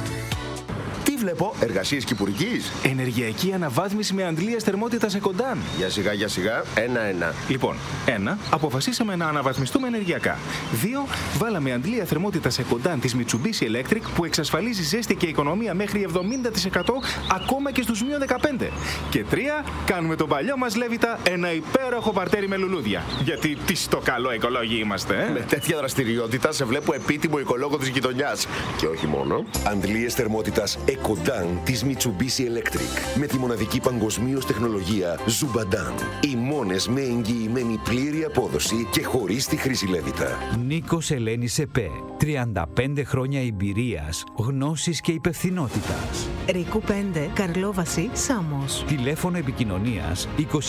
Τι βλέπω, εργασίες κυπουρικής. Ενεργειακή αναβάθμιση με αντλίες θερμότητας Εκοντάν. Για σιγά, ένα-ένα. Λοιπόν, 1. Αποφασίσαμε να αναβαθμιστούμε ενεργειακά. 2. Βάλαμε αντλία θερμότητας Εκοντάν της Mitsubishi Electric που εξασφαλίζει ζέστη και οικονομία μέχρι 70% ακόμα και στους -15. Και 3. Κάνουμε τον παλιό μας Λέβητα ένα υπέροχο παρτέρι με λουλούδια. Γιατί τι στο καλό οικολόγοι είμαστε, Με τέτοια δραστηριότητα σε βλέπω επίτιμο οικολόγο της γειτονιάς. Και όχι μόνο. Αντλίες θερμότητας Εκοντάν της Mitsubishi Electric με τη μοναδική παγκοσμίως τεχνολογία Zubadan. Οι μόνες με εγγυημένη πλήρη απόδοση και χωρίς τη χρήση Λέβητα. Νίκος Ελένης ΕΠΕ. 35 χρόνια εμπειρίας, γνώσης και υπευθυνότητας. Ρίκου 5, Καρλόβαση, Σάμος. Τηλέφωνο επικοινωνίας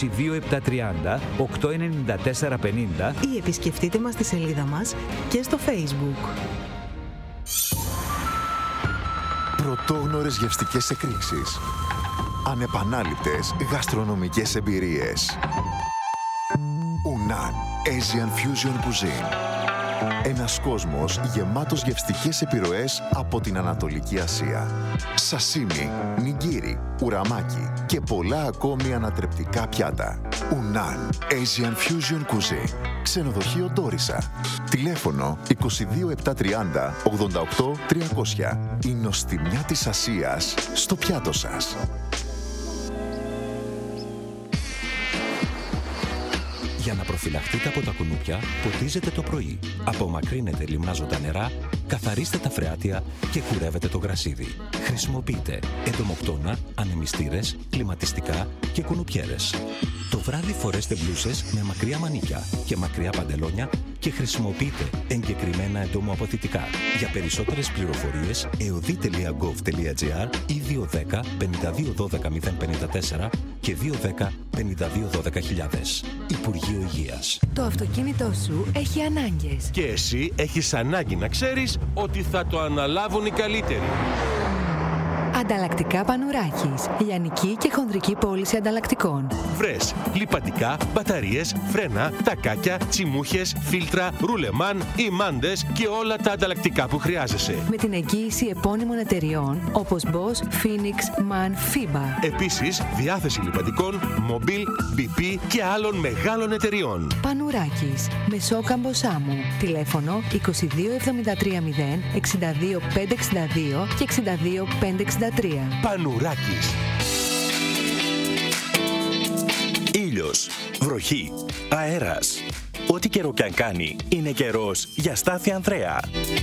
22730 89450 ή επισκεφτείτε μας στη σελίδα μας και στο Facebook. Πρωτόγνωρες γευστικές εκρήξεις. Ανεπανάληπτες γαστρονομικές εμπειρίες. Unan Asian Fusion Cuisine. Ένας κόσμος γεμάτος γευστικές επιρροές από την Ανατολική Ασία. Σασίμι, νιγκίρι, ουραμάκι και πολλά ακόμη ανατρεπτικά πιάτα. Unan Asian Fusion Cuisine. Ξενοδοχείο Ντόρισα. Τηλέφωνο 22730 88 300. Η νοστιμιά της Ασίας στο πιάτο σας. Για να προφυλαχτείτε από τα κουνούπια, ποτίζετε το πρωί. Απομακρύνετε λιμνάζοντα νερά, καθαρίστε τα φρεάτια και κουρεύετε το γρασίδι. Χρησιμοποιείτε εντομοκτώνα, ανεμιστήρες, κλιματιστικά και κουνουπιέρες. Το βράδυ φορέστε μπλούσες με μακριά μανίκια και μακριά παντελόνια και χρησιμοποιείτε εγκεκριμένα εντομοαποθητικά. Για περισσότερες πληροφορίες, eodi.gov.gr ή 210 52 12 054 και 210 52 12 000. Υπουργείο Υγείας. Το αυτοκίνητό σου έχει ανάγκες. Και εσύ έχεις ανάγκη να ξέρεις ότι θα το αναλάβουν οι καλύτεροι. Ανταλλακτικά Πανουράκης. Λιανική και χονδρική πώληση ανταλλακτικών. Βρες λιπαντικά, μπαταρίες, φρένα, τακάκια, τσιμούχες, φίλτρα, ρουλεμάν, ημάντες και όλα τα ανταλλακτικά που χρειάζεσαι. Με την εγγύηση επώνυμων εταιριών όπως Bosch, Phoenix, MAN, FIBA. Επίσης, διάθεση λιπαντικών, Mobil, BP και άλλων μεγάλων εταιριών. Πανουράκης. Μεσόκαμπο Σάμου. Τηλέφωνο 22730 62 562 και 62 563. Πανουράκης. ήλιος, βροχή, αέρας. Ό,τι καιρό κι αν κάνει, είναι καιρός για Στάθη Ανδρέα.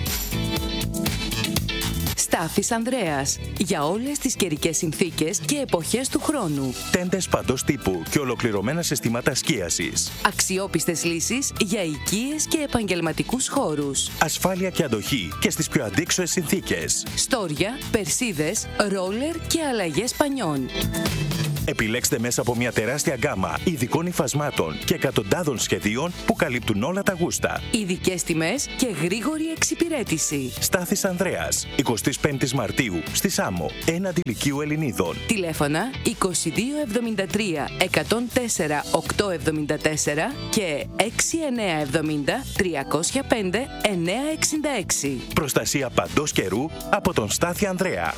Στάθης Ανδρέας. Για όλες τις καιρικές συνθήκες και εποχές του χρόνου. Τέντες παντός τύπου και ολοκληρωμένα συστήματα σκίασης. Αξιόπιστες λύσεις για οικίες και επαγγελματικούς χώρους. Ασφάλεια και αντοχή και στις πιο αντίξωες συνθήκες. Στόρια, περσίδες, ρόλερ και αλλαγές πανιών. Επιλέξτε μέσα από μια τεράστια γκάμα ειδικών υφασμάτων και εκατοντάδων σχεδίων που καλύπτουν όλα τα γούστα. Ειδικές τιμές και γρήγορη εξυπηρέτηση. Στάθης Ανδρέας, 25 Μαρτίου, στη Σάμο, έναντι Λυκείου Ελληνίδων. Τηλέφωνα 2273 104 874 και 6970 305 966. Προστασία παντός καιρού από τον Στάθη Ανδρέα.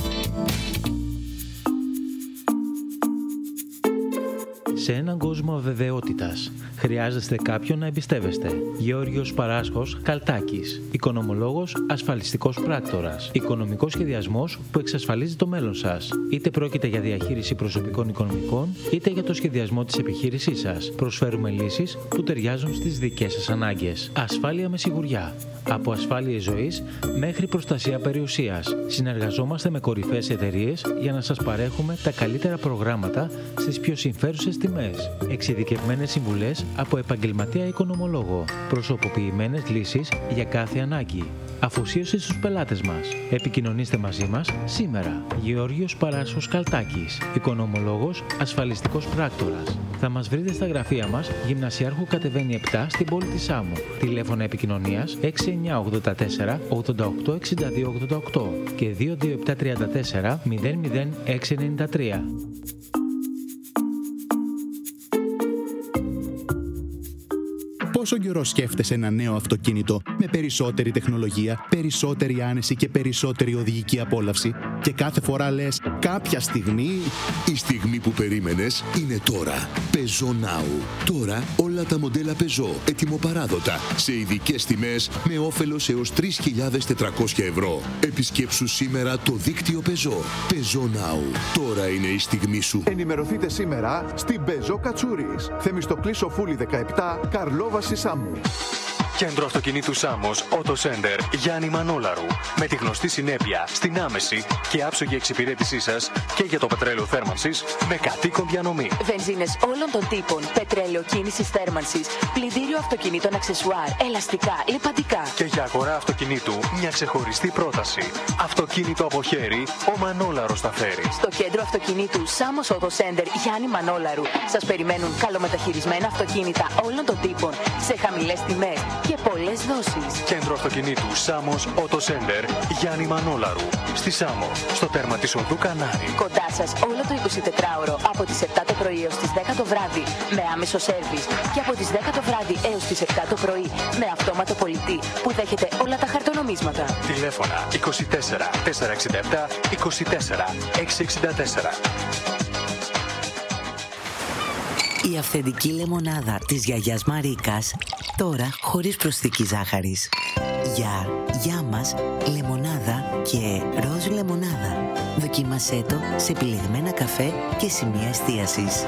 Σε έναν κόσμο αβεβαιότητας, χρειάζεστε κάποιον να εμπιστεύεστε. Γεώργιος Παράσχος Καλτάκης. Οικονομολόγος, ασφαλιστικός πράκτορας. Οικονομικός σχεδιασμός που εξασφαλίζει το μέλλον σας. Είτε πρόκειται για διαχείριση προσωπικών οικονομικών, είτε για το σχεδιασμό της επιχείρησής σας. Προσφέρουμε λύσεις που ταιριάζουν στις δικές σας ανάγκες. Ασφάλεια με σιγουριά. Από ασφάλειες ζωής μέχρι προστασία περιουσίας. Συνεργαζόμαστε με κορυφαίες εταιρείες για να σας παρέχουμε τα καλύτερα προγράμματα στις πιο συμφέρουσες τιμές. Εξειδικευμένες συμβουλές από επαγγελματία οικονομολόγο. Προσωποποιημένες λύσεις για κάθε ανάγκη. Αφοσίωση στους πελάτες μας. Επικοινωνήστε μαζί μας σήμερα. Γεώργιος Παράσχος Καλτάκης. Οικονομολόγος, ασφαλιστικός πράκτορας. Θα μας βρείτε στα γραφεία μας, Γυμνασιάρχου κατεβαίνει 7 στην πόλη της Σάμου. Τηλέφωνα επικοινωνίας 6984 88 62 88 και 22734 00693. Πόσο καιρό σκέφτεσαι ένα νέο αυτοκίνητο με περισσότερη τεχνολογία, περισσότερη άνεση και περισσότερη οδηγική απόλαυση και κάθε φορά λες κάποια στιγμή... Η στιγμή που περίμενες είναι τώρα. Peugeot Now. Τώρα όλα τα μοντέλα Peugeot ετοιμοπαράδοτα σε ειδικές τιμές με όφελος έως 3.400 ευρώ. Επισκέψου σήμερα το δίκτυο Peugeot. Peugeot Now. Τώρα είναι η στιγμή σου. Ενημερωθείτε σήμερα στην Peugeot Κατσούρης. Θεμιστοκλή Σοφούλη 17, Καρλόβαση Σάμου. Κέντρο αυτοκινήτου Σάμος, Auto Center, Γιάννη Μανόλαρου. Με τη γνωστή συνέπεια στην άμεση και άψογη εξυπηρέτησή σας και για το πετρέλαιο θέρμανσης με κατοίκον διανομή. Βενζίνες όλων των τύπων, πετρέλαιο κίνησης θέρμανσης, πλυντήριο αυτοκινήτων αξεσουάρ, ελαστικά, λιπαντικά. Και για αγορά αυτοκινήτου μια ξεχωριστή πρόταση. Αυτοκίνητο από χέρι, ο Μανόλαρος τα φέρει. Στο κέντρο αυτοκινήτου Σάμος Auto Center Γιάννη Μανόλαρου σας περιμένουν καλομεταχειρισμένα αυτοκίνητα όλων των τύπων σε χαμηλές τιμές και πολλές δόσεις. Κέντρο αυτοκινήτου Σάμος Auto Center Γιάννη Μανόλαρου. Στη Σάμο, στο τέρμα της οδού Κανάρη. Κοντά σας όλο το 24ωρο από τις 7 το πρωί έως τις 10 το βράδυ με άμεσο σέρβις και από τις 10 το βράδυ έως τις 7 το πρωί με αυτόματο πολιτή που δέχεται όλα τα χαρτονομίσματα. Τηλέφωνα 24 467 24 664. Η αυθεντική λεμονάδα της γιαγιάς Μαρίκας, τώρα χωρίς προσθήκη ζάχαρης. Για μας, λεμονάδα και ροζ λεμονάδα. Δοκίμασέ το σε επιλεγμένα καφέ και σημεία εστίασης.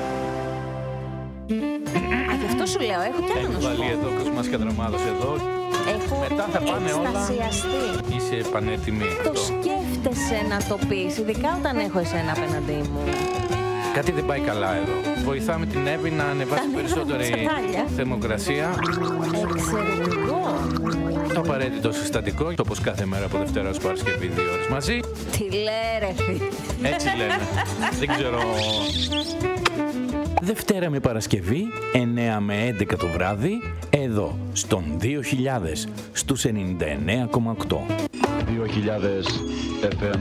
Γι' αυτό σου λέω, έχω κι άλλο να σου πω. Έχει βάλει εδώ κοσμάς και δραμάδος εδώ. Έχω μετά θα πάνε εκστασιαστεί. όλα. Είσαι πανέτοιμη. Το σκέφτεσαι να το πεις, ειδικά όταν έχω εσένα απέναντί μου. Κάτι δεν πάει καλά εδώ. Βοηθάμε την Εύη να ανεβάσει περισσότερη θερμοκρασία. Εξαιρετικό. Το απαραίτητο συστατικό, όπως κάθε μέρα από Δευτέρα ως Παρασκευή 2 ώρες μαζί. Τι λέει ρε φίλε. Έτσι λένε. Δεν ξέρω. Δευτέρα με Παρασκευή, 9 με 11 το βράδυ, εδώ, στον 2000, στους 99,8. 2000 FM.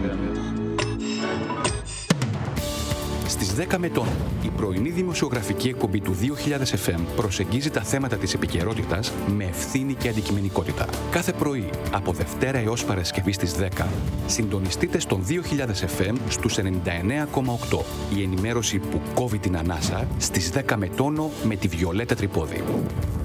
Στις 10 μετών, η πρωινή δημοσιογραφική εκπομπή του 2000 FM προσεγγίζει τα θέματα της επικαιρότητας με ευθύνη και αντικειμενικότητα. Κάθε πρωί, από Δευτέρα έως Παρασκευή στις 10, συντονιστείτε στον 2000 FM στους 99,8. Η ενημέρωση που κόβει την ανάσα στις 10 με τόνο με τη Βιολέτα Τρυπόδη.